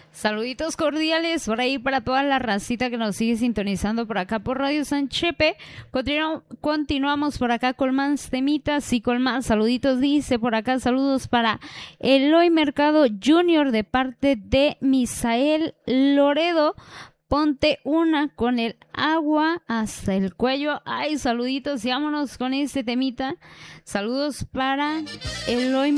Saluditos cordiales por ahí para toda la racita que nos sigue sintonizando por acá por Radio San Chepe. Continuamos por acá con más temitas y con más saluditos. Dice por acá saludos para Eloy Mercado Jr. de parte de Misael Loredo. Ponte una con el agua hasta el cuello. Ay, saluditos y vámonos con este temita. Saludos para Eloy